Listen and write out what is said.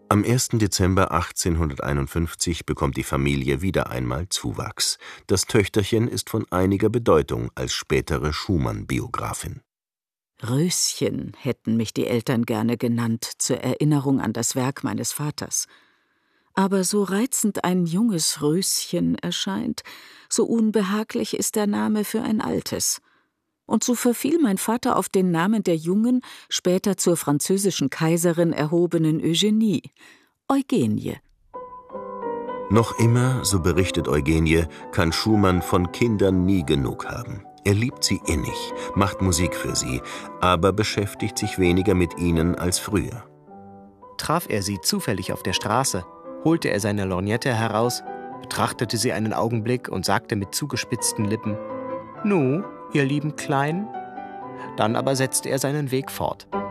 Am 1. Dezember 1851 bekommt die Familie wieder einmal Zuwachs. Das Töchterchen ist von einiger Bedeutung als spätere Schumann-Biografin. Röschen hätten mich die Eltern gerne genannt, zur Erinnerung an das Werk meines Vaters. Aber so reizend ein junges Röschen erscheint, so unbehaglich ist der Name für ein altes. Und so verfiel mein Vater auf den Namen der jungen, später zur französischen Kaiserin erhobenen Eugenie, Eugenie. Noch immer, so berichtet Eugenie, kann Schumann von Kindern nie genug haben. Er liebt sie innig, macht Musik für sie, aber beschäftigt sich weniger mit ihnen als früher. Traf er sie zufällig auf der Straße, holte er seine Lorgnette heraus, betrachtete sie einen Augenblick und sagte mit zugespitzten Lippen: »Nu, ihr lieben Kleinen?« Dann aber setzte er seinen Weg fort.